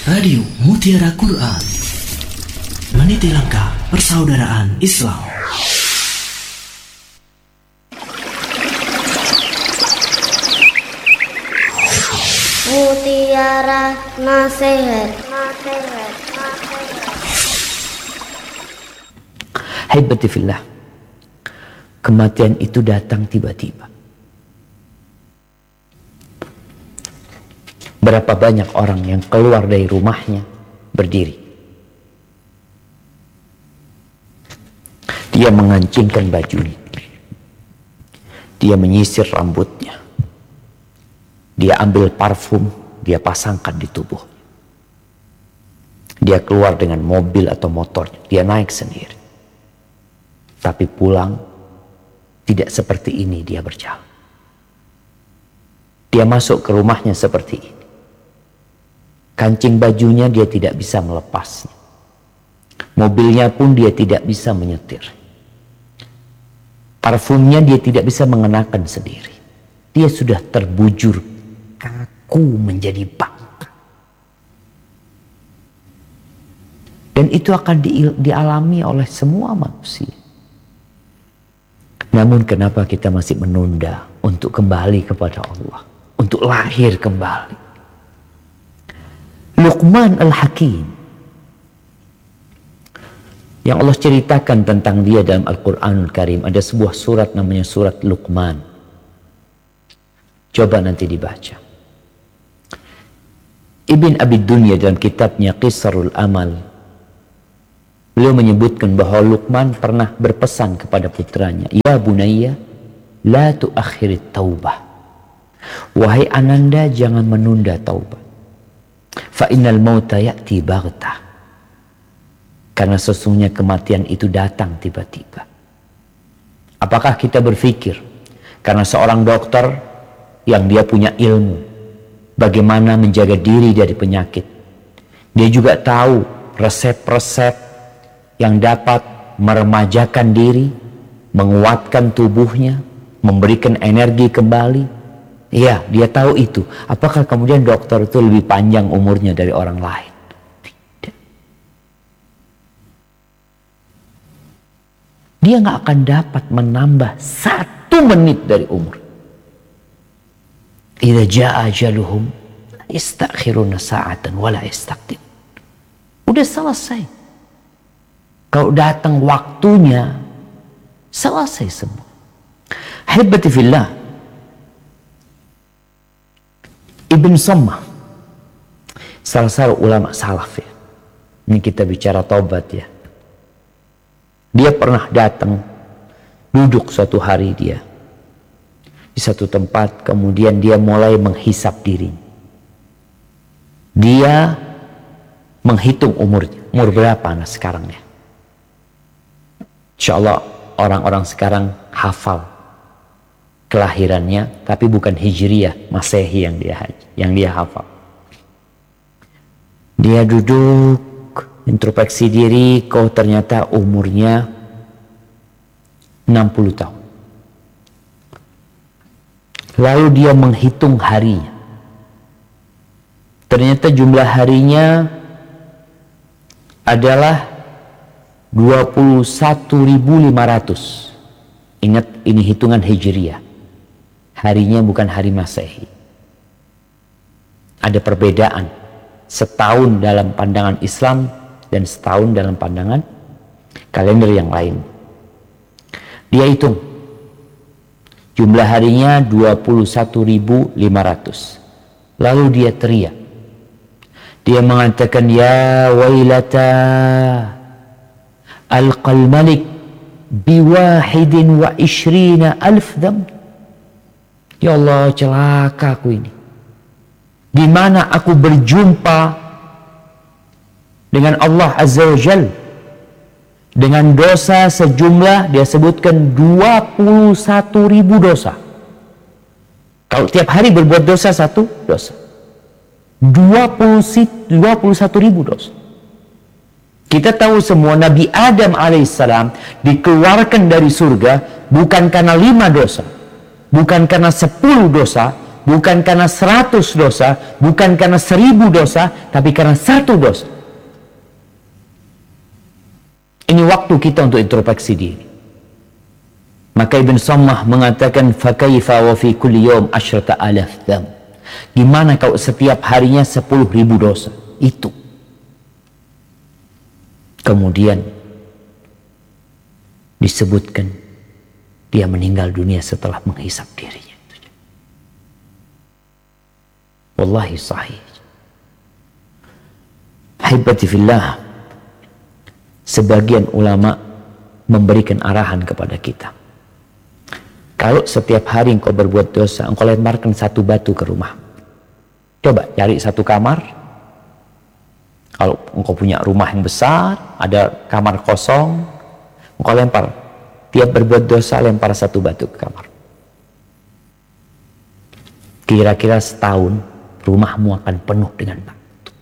Radio Mutiara Quran, meniti langkah persaudaraan Islam. Mutiara Nasihat. Haibati fillah, kematian itu datang tiba-tiba. Berapa banyak orang yang keluar dari rumahnya berdiri. Dia mengancingkan bajunya. Dia menyisir rambutnya. Dia ambil parfum, dia pasangkan di tubuh. Dia keluar dengan mobil atau motornya, dia naik sendiri. Tapi pulang, tidak seperti ini dia berjalan. Dia masuk ke rumahnya seperti ini. Kancing bajunya dia tidak bisa melepasnya. Mobilnya pun dia tidak bisa menyetir. Parfumnya dia tidak bisa mengenakan sendiri. Dia sudah terbujur kaku menjadi bangka. Dan itu akan dialami oleh semua manusia. Namun kenapa kita masih menunda untuk kembali kepada Allah, untuk lahir kembali? Luqman Al-Hakim, yang Allah ceritakan tentang dia dalam Al-Quranul Karim, ada sebuah surat namanya surat Luqman. Coba nanti dibaca. Ibn Abi Dunya dalam kitabnya Qisarul Amal, beliau menyebutkan bahwa Luqman pernah berpesan kepada putranya, "Ya bunayya, la tuakhirit taubah." Wahai ananda, jangan menunda taubat. Fa innal mauta ya'ti baghtah. Karena sesungguhnya kematian itu datang tiba-tiba. Apakah kita berpikir karena seorang dokter yang dia punya ilmu bagaimana menjaga diri dari penyakit, dia juga tahu resep-resep yang dapat meremajakan diri, menguatkan tubuhnya, memberikan energi kembali? Iya, dia tahu itu. Apakah kemudian dokter itu lebih panjang umurnya dari orang lain? Tidak. Dia nggak akan dapat menambah 1 menit dari umur. Idza jaa ajaluhum yastakhiruna sa'atan wala yastaqdim. Udah selesai. Kalau datang waktunya, selesai semua. Haibati fillah, Ibn Sammah, salah satu ulama salaf ya. Ini kita bicara taubat ya. Dia pernah datang, duduk suatu hari dia di satu tempat, kemudian dia mulai menghisap diri. Dia menghitung umurnya. Umur berapa anak sekarang ya? Insya Allah orang-orang sekarang hafal kelahirannya, tapi bukan hijriyah, masehi yang dia hafal. Dia duduk, introspeksi diri, kok ternyata umurnya 60 tahun. Lalu dia menghitung harinya. Ternyata jumlah harinya adalah 21.500. Ingat, ini hitungan hijriyah. Harinya bukan hari masehi. Ada perbedaan. Setahun dalam pandangan Islam dan setahun dalam pandangan kalender yang lain. Dia hitung. Jumlah harinya 21.500. Lalu dia teriak. Dia mengatakan, "Ya wailata alqal malik biwahidin wa ishrina alf dhamb." Ya Allah, celaka aku ini. Di mana aku berjumpa dengan Allah Azza wa Jalla dengan dosa sejumlah, dia sebutkan 21.000 dosa. Kalau tiap hari berbuat dosa, 1 dosa. 21.000 dosa. Kita tahu semua Nabi Adam alaihissalam dikeluarkan dari surga bukan karena 5 dosa, bukan karena 10 dosa, bukan karena 100 dosa, bukan karena 1000 dosa, tapi karena 1 dosa. Ini waktu kita untuk introspeksi diri. Maka Ibn Sammah mengatakan, fakaifa wa fi kulli yawm 10,000 dzam. Gimana kalau setiap harinya 10.000 dosa? Itu. Kemudian disebutkan dia meninggal dunia setelah menghisap dirinya. Wallahi sahih. Haibati fillah, sebagian ulama memberikan arahan kepada kita. Kalau setiap hari engkau berbuat dosa, engkau lemparkan 1 batu ke rumah. Coba cari 1 kamar. Kalau engkau punya rumah yang besar, ada kamar kosong, engkau lempar. Tiap berbuat dosa, lempar 1 batu ke kamar. Kira-kira setahun, rumahmu akan penuh dengan batu.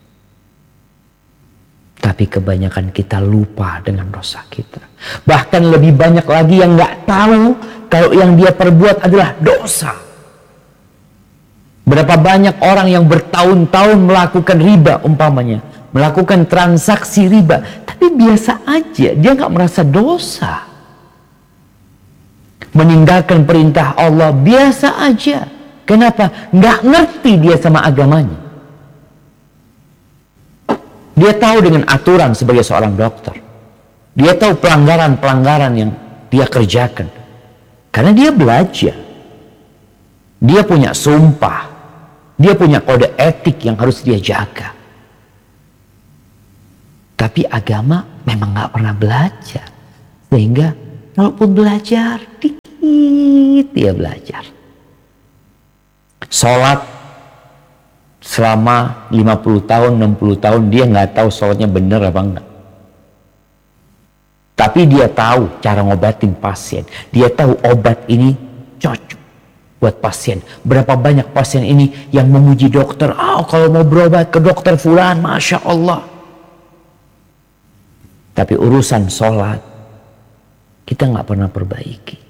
Tapi kebanyakan kita lupa dengan dosa kita. Bahkan lebih banyak lagi yang nggak tahu kalau yang dia perbuat adalah dosa. Berapa banyak orang yang bertahun-tahun melakukan riba umpamanya, melakukan transaksi riba, tapi biasa aja, dia nggak merasa dosa. Meninggalkan perintah Allah biasa aja. Kenapa? Nggak ngerti dia sama agamanya. Dia tahu dengan aturan sebagai seorang dokter. Dia tahu pelanggaran-pelanggaran yang dia kerjakan. Karena dia belajar. Dia punya sumpah. Dia punya kode etik yang harus dia jaga. Tapi agama memang nggak pernah belajar. Sehingga walaupun belajar, dikit dia belajar. Sholat selama 50 tahun, 60 tahun, dia nggak tahu sholatnya benar apa enggak. Tapi dia tahu cara ngobatin pasien. Dia tahu obat ini cocok buat pasien. Berapa banyak pasien ini yang memuji dokter. Kalau mau berobat ke dokter fulan, Masya Allah. Tapi urusan sholat, kita nggak pernah perbaiki.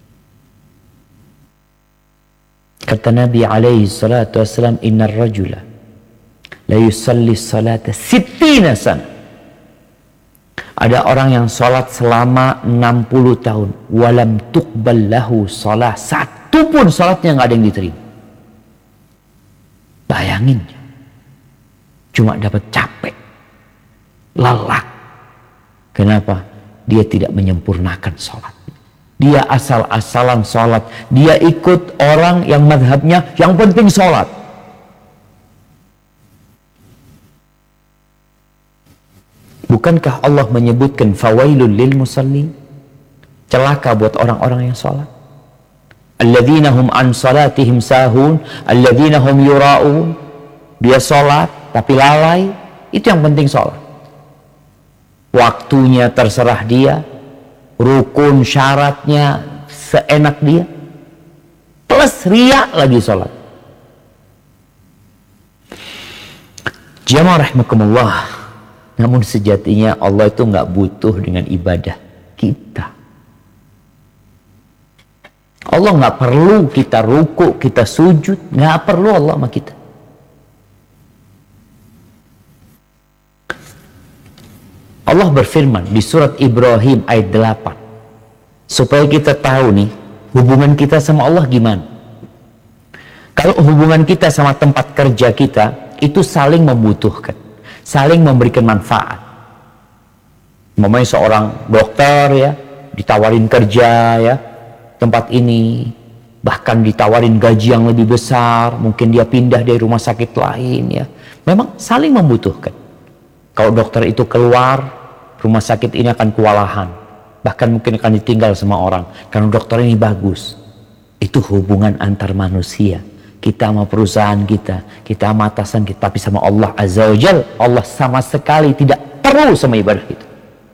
Kata Nabi alaihi salatu wassalam, innar rajula la yusalli salata 60 sana. Ada orang yang sholat selama 60 tahun. Walam tuqbal lahu sholat. 1 pun sholatnya nggak ada yang diterima. Bayangin. Cuma dapat capek. Lelah. Kenapa? Dia tidak menyempurnakan sholat. Dia asal-asalan sholat. Dia ikut orang yang madhabnya yang penting sholat. Bukankah Allah menyebutkan fawailul lil musallin? Celaka buat orang-orang yang sholat. Alladzina hum an salatihim sahun, alladzina hum yura'un. Dia sholat tapi lalai. Itu yang penting sholat. Waktunya terserah dia, rukun syaratnya seenak dia, plus riya lagi sholat. Jamaah rahimakumullah. Namun sejatinya Allah itu nggak butuh dengan ibadah kita. Allah nggak perlu kita ruku, kita sujud, nggak perlu Allah sama kita. Allah berfirman di surat Ibrahim ayat 8. Supaya kita tahu nih, hubungan kita sama Allah gimana. Kalau hubungan kita sama tempat kerja kita, itu saling membutuhkan, saling memberikan manfaat. Memangnya seorang dokter ya, ditawarin kerja ya, tempat ini, bahkan ditawarin gaji yang lebih besar, mungkin dia pindah dari rumah sakit lain ya. Memang saling membutuhkan. Kalau dokter itu keluar, rumah sakit ini akan kewalahan. Bahkan mungkin akan ditinggal sama orang. Karena dokter ini bagus. Itu hubungan antar manusia. Kita sama perusahaan kita sama atasan kita. Tapi sama Allah Azza wa Jal, Allah sama sekali tidak perlu sama ibadah kita.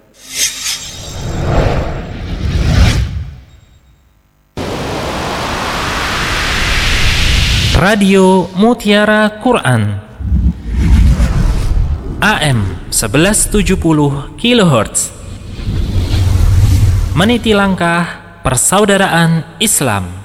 Radio Mutiara Quran AM 1170 kHz, meniti langkah persaudaraan Islam.